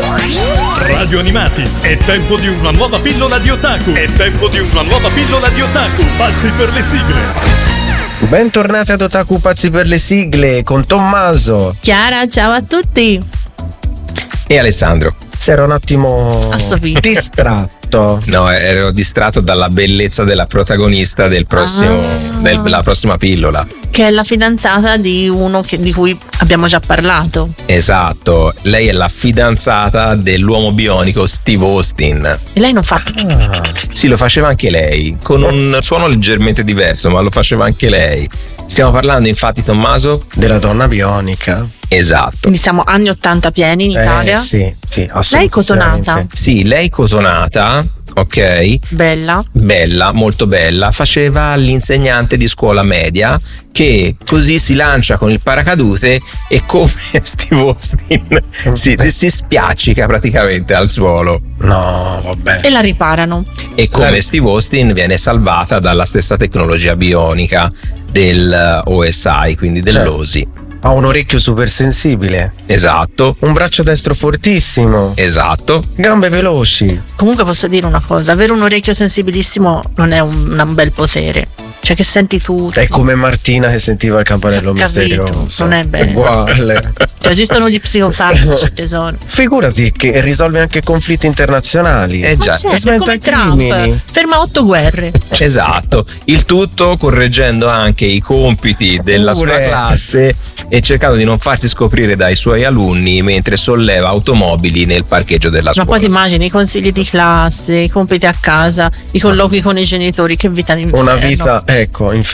Radio Animati, è tempo di una nuova pillola di otaku. Pazzi per le sigle. Bentornati ad Otaku Pazzi per le sigle con Tommaso, Chiara, ciao a tutti. E Alessandro. si era un attimo distratto. No, ero distratto dalla bellezza della protagonista della prossima pillola. Che è la fidanzata di uno di cui abbiamo già parlato. Esatto, lei è la fidanzata dell'uomo bionico Steve Austin. E lei non fa Sì, lo faceva anche lei, con un suono leggermente diverso, ma lo faceva anche lei. Stiamo parlando infatti, Tommaso, della donna bionica. Esatto. Quindi siamo anni 80 pieni in Italia. Sì, assolutamente. Lei cotonata. Sì, lei cotonata, ok. Bella, molto bella. Faceva l'insegnante di scuola media che così si lancia con il paracadute e come Steve Austin si spiaccica praticamente al suolo. No, vabbè. E la riparano. E come Steve Austin viene salvata dalla stessa tecnologia bionica del OSI, quindi dell'OSI. Ha un orecchio super sensibile. Esatto. Un braccio destro fortissimo. Esatto. Gambe veloci. Comunque posso dire una cosa, avere un orecchio sensibilissimo non è un bel potere. Cioè che senti tu. È come Martina che sentiva il campanello misterioso. Non è bello. Uguale. Cioè esistono gli psicofarmaci, tesoro. Figurati che risolve anche conflitti internazionali. Già. Ma certo, Smenta come i Trump. crimini. Ferma 8 guerre. Esatto, il tutto correggendo anche i compiti della sua classe e cercando di non farsi scoprire dai suoi alunni mentre solleva automobili nel parcheggio della Ma scuola. poi ti immagini i consigli di classe, i compiti a casa, i colloqui con i genitori, che vita d'inferno. Una vita, ecco,